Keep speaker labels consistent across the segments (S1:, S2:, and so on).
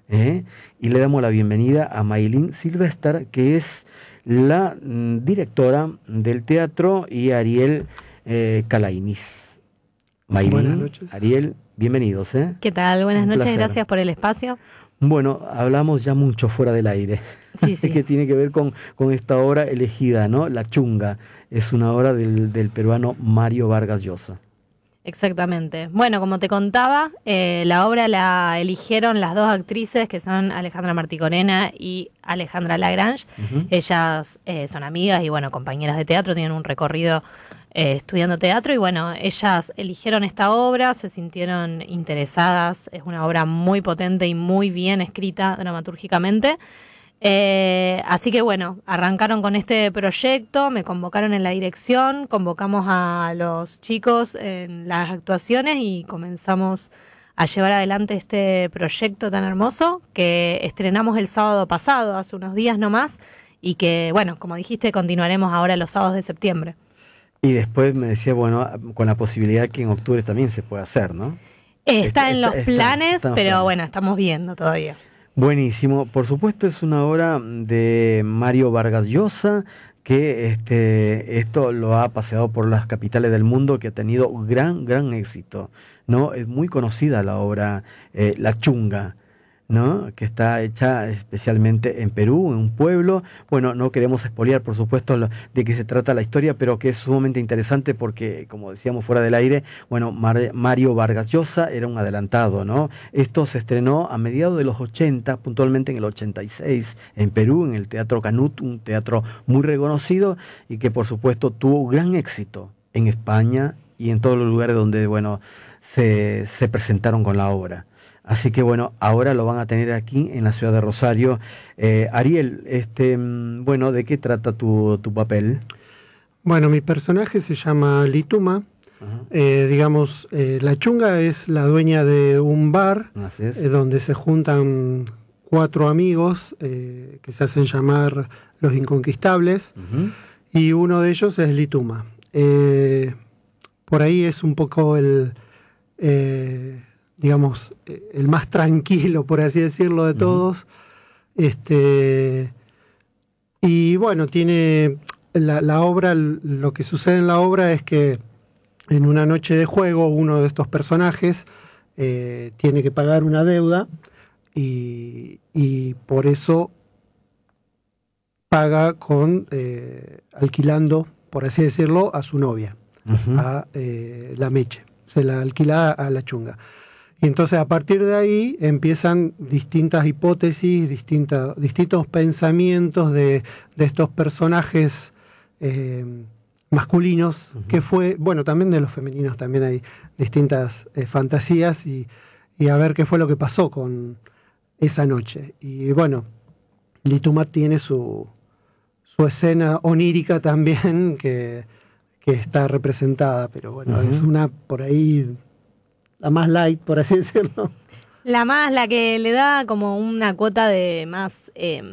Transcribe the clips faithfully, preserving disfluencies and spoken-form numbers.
S1: ¿eh? Y le damos la bienvenida a Maylin Sylvester, que es la mm, directora del teatro, y a Ariel eh, Calainis.
S2: Buenas
S1: Maylin,
S2: noches.
S1: Ariel, bienvenidos. ¿eh?
S3: ¿Qué tal? Buenas
S1: Un
S3: noches,
S1: placer.
S3: gracias por el espacio.
S1: Bueno, hablamos ya mucho fuera del aire,
S3: Sí, sí,
S1: que tiene que ver con, con esta obra elegida, ¿no? La Chunga. Es una obra del, del peruano Mario Vargas Llosa.
S3: exactamente. Bueno, como te contaba, eh, la obra la eligieron las dos actrices que son Alejandra Marticorena y Alejandra Lagrange.
S1: Ujú.
S3: Ellas eh, son amigas y, bueno, compañeras de teatro, tienen un recorrido eh, estudiando teatro y, bueno, ellas eligieron esta obra, se sintieron interesadas. Es una obra muy potente y muy bien escrita dramatúrgicamente. Eh, así que bueno, arrancaron con este proyecto, me convocaron en la dirección, convocamos a los chicos en las actuaciones y comenzamos a llevar adelante este proyecto tan hermoso que estrenamos el sábado pasado, hace unos días nomás, y que, bueno, como dijiste, continuaremos ahora los sábados de septiembre.
S1: Y después me decía, bueno, con la posibilidad que en octubre también se pueda hacer, ¿no?
S3: Eh, está,
S1: Está-
S3: en
S1: está-
S3: los
S1: está-
S3: planes,
S1: está en los
S3: pero
S1: planes.
S3: bueno, estamos viendo todavía.
S1: Buenísimo. Por supuesto, es una obra de Mario Vargas Llosa, que este, esto lo ha paseado por las capitales del mundo, que ha tenido gran, gran éxito, ¿no? Es muy conocida la obra eh, La Chunga, ¿no? Que está hecha especialmente en Perú, en un pueblo. Bueno, no queremos espolear, por supuesto, lo- de qué se trata la historia, pero que es sumamente interesante porque, como decíamos fuera del aire, bueno, Mar- Mario Vargas Llosa era un adelantado, ¿no? Esto se estrenó a mediados de los ochenta, puntualmente en el ochenta y seis, en Perú, en el Teatro Canut, un teatro muy reconocido y que, por supuesto, tuvo gran éxito en España y en todos los lugares donde, bueno, se, se presentaron con la obra. Así que bueno, ahora lo van a tener aquí en la ciudad de Rosario. Eh, Ariel, este, mm, bueno, ¿de qué trata tu, tu papel?
S2: Bueno, mi personaje se llama Lituma.
S1: Ajá,
S2: Eh, digamos, eh, la Chunga es la dueña de un bar
S1: así es.
S2: eh, donde se juntan cuatro amigos eh, que se hacen llamar los Inconquistables,
S1: Ujú,
S2: y uno de ellos es Lituma. Eh, por ahí es un poco el, eh, digamos, eh, el más tranquilo, por así decirlo, de
S1: ujú,
S2: todos. Este, y bueno, tiene la, la obra, lo que sucede en la obra es que en una noche de juego uno de estos personajes eh, tiene que pagar una deuda y, y por eso paga con eh, alquilando, por así decirlo, a su novia,
S1: ujú.
S2: a eh, la Meche. Se la alquila a la Chunga. Y entonces a partir de ahí empiezan distintas hipótesis, distinta, distintos pensamientos de, de estos personajes eh, masculinos,
S1: Ujú.
S2: que fue, bueno, también de los femeninos también hay distintas eh, fantasías y, y a ver qué fue lo que pasó con esa noche. Y bueno, Lituma tiene su, su escena onírica también que, que está representada, pero bueno,
S1: Ujú.
S2: es una por ahí la más light, por así decirlo.
S3: La más, la que le da como una cuota de más, eh,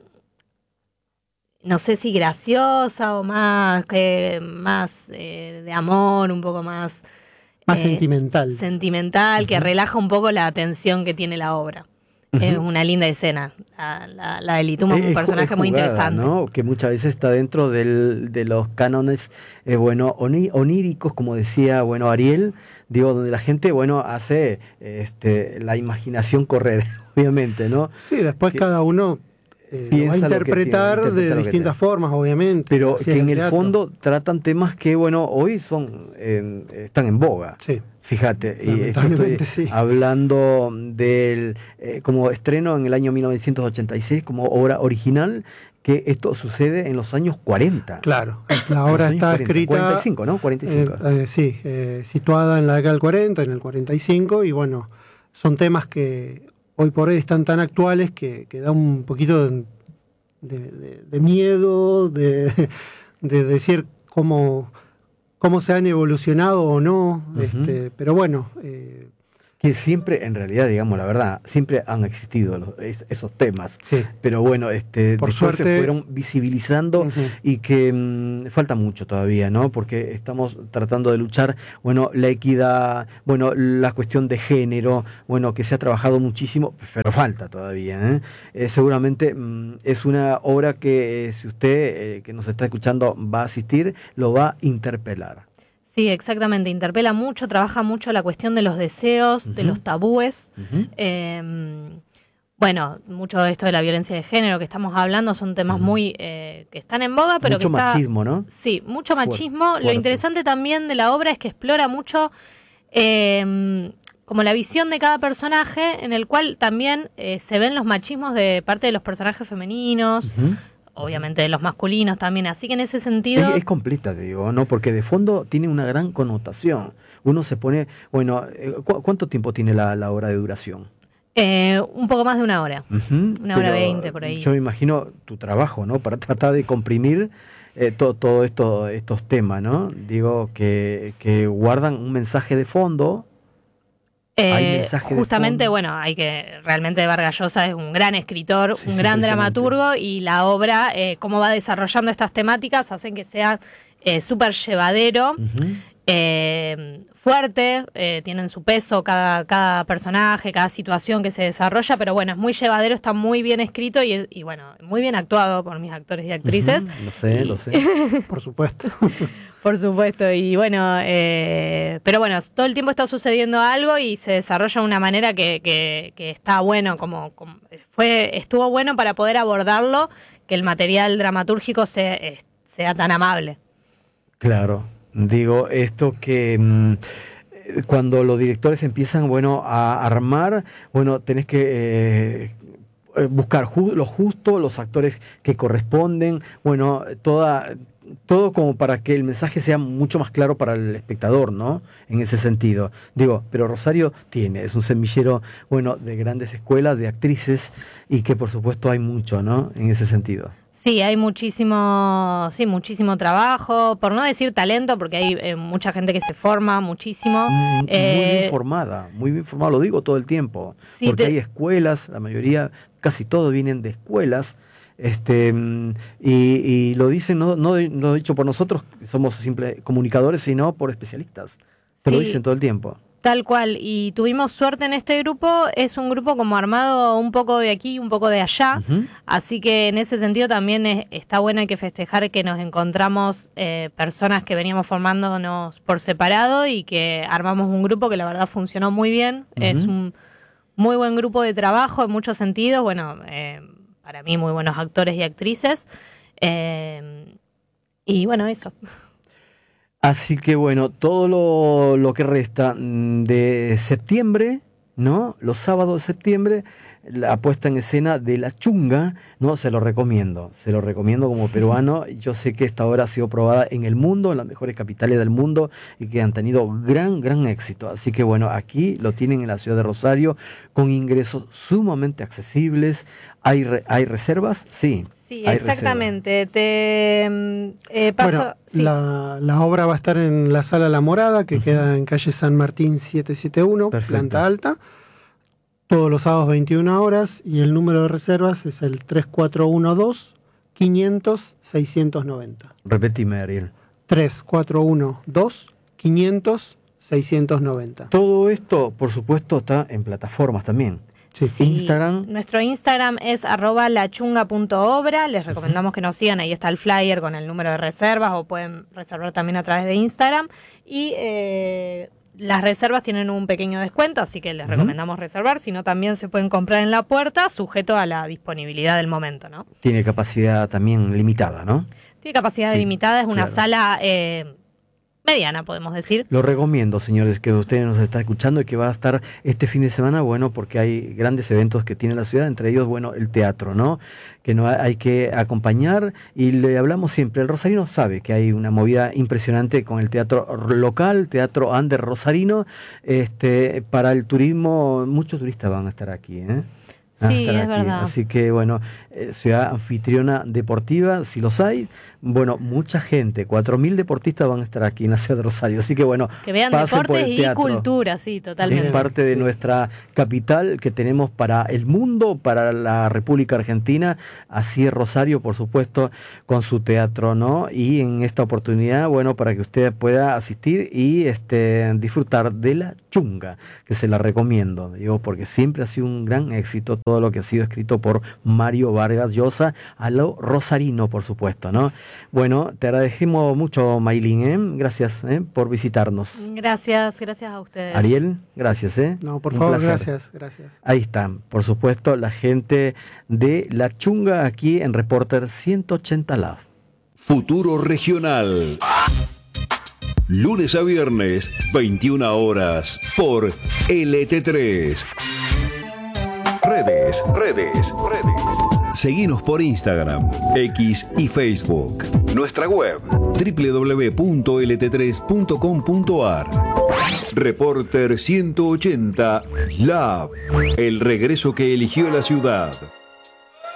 S3: no sé si graciosa o más, que más eh, de amor, un poco más
S2: Más
S3: eh,
S2: sentimental.
S3: sentimental, que
S1: Ujú.
S3: relaja un poco la tensión que tiene la obra. Es
S1: Ujú.
S3: una linda escena. La, la, la de Lituma es
S1: Es-
S3: un
S1: es ju-
S3: personaje
S1: es
S3: muy
S1: jugada,
S3: interesante.
S1: ¿no? Que muchas veces está dentro del- de los cánones, eh, bueno, oni- oníricos, como decía, bueno, Ariel, digo, donde la gente, bueno, hace este, la imaginación correr, obviamente, ¿no?
S2: Sí, después
S1: Que
S2: cada uno eh, lo va a
S1: piensa lo que tiene,
S2: interpretar de
S1: interpreta lo que tiene.
S2: distintas formas, obviamente.
S1: Pero
S2: Así
S1: que
S2: es
S1: en
S2: el
S1: el
S2: teatro.
S1: fondo tratan temas que, bueno, hoy son en- están en boga.
S2: Sí,
S1: Fíjate, y esto estoy
S2: lamentablemente sí.
S1: hablando del eh, como estreno en el año mil novecientos ochenta y seis como obra original, que esto sucede en los años cuarenta.
S2: Claro, la
S1: En los
S2: obra
S1: años
S2: está
S1: cuarenta,
S2: escrita,
S1: cuarenta y cinco, ¿no? cuarenta y cinco.
S2: eh, eh, sí, eh, situada en la década del cuarenta, en el cuarenta y cinco, y bueno, son temas que hoy por hoy están tan actuales que, que da un poquito de, de- de- de miedo, de, de decir cómo, cómo se han evolucionado o no,
S1: Ujú.
S2: este, pero bueno, eh,
S1: Que siempre, en realidad, digamos la verdad, siempre han existido los, es, esos temas.
S2: Sí.
S1: Pero bueno, este,
S2: Por
S1: después
S2: suerte
S1: se fueron visibilizando.
S2: Uh-huh.
S1: Y que mmm, falta mucho todavía, ¿no? Porque estamos tratando de luchar, bueno, la equidad, bueno, la cuestión de género, bueno, que se ha trabajado muchísimo, pero falta todavía, ¿eh? Eh, seguramente mmm, es una obra que eh, si usted, eh, que nos está escuchando, va a asistir, lo va a interpelar.
S3: Sí, exactamente, interpela mucho, trabaja mucho la cuestión de los deseos, uh-huh. de los tabúes. Uh-huh. Eh, bueno, mucho de esto de la violencia de género que estamos hablando son temas uh-huh. muy eh, que están en boga, pero
S1: mucho
S3: que está...
S1: Mucho machismo, ¿no?
S3: Sí, mucho machismo. Fuerte,
S1: fuerte.
S3: Lo interesante también de la obra es que explora mucho eh, como la visión de cada personaje, en el cual también eh, se ven los machismos de parte de los personajes femeninos, uh-huh. obviamente de los masculinos también, así que en ese sentido...
S1: Es, es completa, digo, ¿no? Porque de fondo tiene una gran connotación. Uno se pone... Bueno, ¿cu- ¿cuánto tiempo tiene la, la hora de duración?
S3: Eh, un poco más de una hora.
S1: Uh-huh.
S3: Una hora veinte, por ahí.
S1: Yo me imagino tu trabajo, ¿no? Para tratar de comprimir eh, todo, todo esto, estos temas, ¿no? Digo, que, que guardan un mensaje de fondo...
S3: Eh, justamente, bueno, hay que realmente Vargas Llosa es un gran escritor, sí, un sí, gran dramaturgo, y la obra, eh, cómo va desarrollando estas temáticas, hacen que sea eh, súper llevadero, uh-huh. eh, fuerte, eh, tienen su peso cada, cada personaje, cada situación que se desarrolla, pero bueno, es muy llevadero, está muy bien escrito y, y bueno, muy bien actuado por mis actores y actrices.
S1: Uh-huh. Lo sé, y... lo sé.
S2: Por supuesto.
S3: Por supuesto, y bueno, eh, pero bueno, todo el tiempo está sucediendo algo y se desarrolla de una manera que, que, que está bueno, como, como fue, estuvo bueno para poder abordarlo, que el material dramatúrgico sea, sea tan amable.
S1: Claro, digo, esto que mmm, cuando los directores empiezan, bueno, a armar, bueno, tenés que... Eh, buscar ju- lo justo, los actores que corresponden, bueno, toda... todo como para que el mensaje sea mucho más claro para el espectador, ¿no? En ese sentido. Digo, pero Rosario tiene, es un semillero, bueno, de grandes escuelas, de actrices, y que por supuesto hay mucho, ¿no? En ese sentido.
S3: Sí, hay muchísimo, sí, muchísimo trabajo, por no decir talento, porque hay eh, mucha gente que se forma muchísimo.
S1: Mm,
S3: eh,
S1: muy bien formada, muy bien formada, lo digo todo el tiempo,
S3: sí,
S1: porque
S3: te...
S1: hay escuelas, la mayoría, casi todos vienen de escuelas, este y, y lo dicen, no, no, no dicho por nosotros, que somos simples comunicadores, sino por especialistas, te
S3: sí.
S1: lo dicen todo el tiempo.
S3: Tal cual, y tuvimos suerte en este grupo, es un grupo como armado un poco de aquí, un poco de allá, uh-huh. así que en ese sentido también es, está bueno, hay que festejar que nos encontramos eh, personas que veníamos formándonos por separado y que armamos un grupo que la verdad funcionó muy bien, uh-huh. es un muy buen grupo de trabajo en muchos sentidos, bueno, eh, para mí muy buenos actores y actrices, eh, y bueno, eso.
S1: Así que bueno, todo lo, lo que resta de septiembre, ¿no? Los sábados de septiembre, la puesta en escena de La Chunga, ¿no? Se lo recomiendo, se lo recomiendo como peruano. Yo sé que esta obra ha sido probada en el mundo, en las mejores capitales del mundo, y que han tenido gran, gran éxito. Así que bueno, aquí lo tienen en la ciudad de Rosario, con ingresos sumamente accesibles. ¿Hay, re, ¿hay reservas? Sí.
S3: Sí, exactamente. Te eh, paso.
S2: Bueno,
S3: sí.
S2: la, la obra va a estar en la Sala La Morada, que uh-huh. queda en calle San Martín setecientos setenta y uno, Perfecto. Planta alta. Todos los sábados veintiuna horas, y el número de reservas es el tres cuatro uno dos, quinientos, seiscientos noventa.
S1: Repetime, Ariel.
S2: tres cuatro uno dos, quinientos, seiscientos noventa.
S1: Todo esto, por supuesto, está en plataformas también.
S3: Sí. Sí. Instagram. Nuestro Instagram es arroba lachunga punto obra. Les recomendamos uh-huh. que nos sigan. Ahí está el flyer con el número de reservas, o pueden reservar también a través de Instagram. Y eh, las reservas tienen un pequeño descuento, así que les uh-huh. recomendamos reservar. Si no, también se pueden comprar en la puerta, sujeto a la disponibilidad del momento, ¿no?
S1: Tiene capacidad también limitada, ¿no?
S3: Tiene capacidad sí, limitada. Es una claro. sala... Eh, mediana, podemos decir.
S1: Lo recomiendo, señores, que ustedes nos están escuchando y que va a estar este fin de semana, bueno, porque hay grandes eventos que tiene la ciudad, entre ellos, bueno, el teatro, ¿no? Que no hay que acompañar, y le hablamos siempre, el rosarino sabe que hay una movida impresionante con el teatro local, teatro under rosarino, este, para el turismo, muchos turistas van a estar aquí, ¿eh? a
S3: Sí,
S1: estar
S3: es
S1: aquí.
S3: verdad.
S1: Así que bueno, eh, ciudad anfitriona deportiva, si los hay, bueno, mucha gente, cuatro mil deportistas van a estar aquí en la ciudad de Rosario. Así que bueno,
S3: Que vean
S1: pasen por
S3: deportes
S1: el
S3: y
S1: teatro.
S3: cultura, sí, totalmente.
S1: Es parte de
S2: Sí.
S1: nuestra capital que tenemos para el mundo, para la República Argentina. Así es Rosario, por supuesto, con su teatro, ¿no? Y en esta oportunidad, bueno, para que usted pueda asistir y este, disfrutar de La Chunga, que se la recomiendo, digo, porque siempre ha sido un gran éxito todo lo que ha sido escrito por Mario Vargas Llosa, a lo rosarino, por supuesto, ¿no? Bueno, te agradecemos mucho, Maylin, ¿eh? Gracias ¿eh? por visitarnos.
S3: Gracias, gracias a ustedes.
S1: Ariel, gracias, ¿eh?
S2: No, por
S1: Un
S2: favor,
S1: placer.
S2: gracias, gracias.
S1: Ahí están, por supuesto, la gente de La Chunga aquí en Reporter ciento ochenta Lab.
S4: Futuro Regional. Lunes a viernes, veintiuna horas, por L T tres. Redes, redes, redes. Seguinos por Instagram, X y Facebook. Nuestra web, doble u doble u doble u punto l t tres punto com punto a r. Reporter ciento ochenta Lab. El regreso que eligió la ciudad.